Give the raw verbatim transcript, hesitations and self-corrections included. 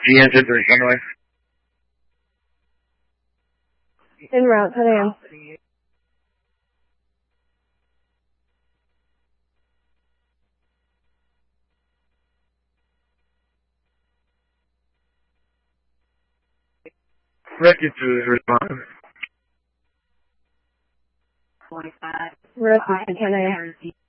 G N ten three, runway. En route, ten a.m. Ready to respond. Rest is ten a.m.